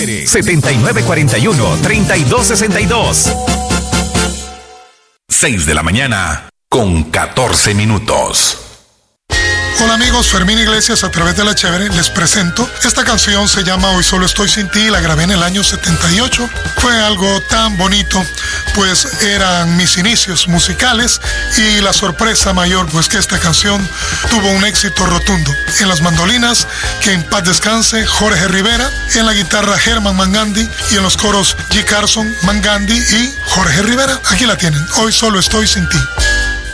7941-3262. 6 de la mañana con 14 minutos. Hola amigos, Fermín Iglesias a través de La Chévere les presento. Esta canción se llama Hoy Solo Estoy Sin Ti, la grabé en el año 78. Fue algo tan bonito, pues eran mis inicios musicales y la sorpresa mayor, pues que esta canción tuvo un éxito rotundo. En las mandolinas, que en paz descanse, Jorge Rivera, en la guitarra Herman Mangandi y en los coros G. Carson, Mangandi y Jorge Rivera. Aquí la tienen, Hoy Solo Estoy Sin Ti.